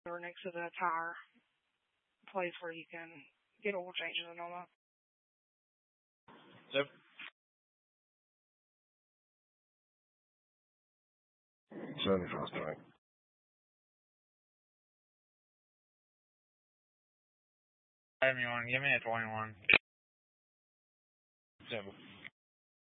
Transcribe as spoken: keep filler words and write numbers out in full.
Or next to the tire place where you can get oil changes and all that. Yep. seventy-five strike. Give me one. Give me a twenty-one. Seven.